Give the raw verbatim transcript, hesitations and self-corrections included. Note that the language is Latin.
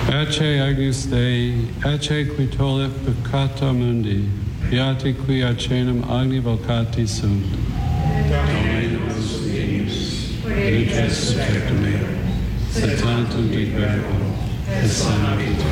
Ecce Agnus Dei, ecce qui tollit peccata mundi, beati qui acenum agni vocati sunt. Domine nos dignus, et in spectum meo, sed tantum dicere, et sana vita.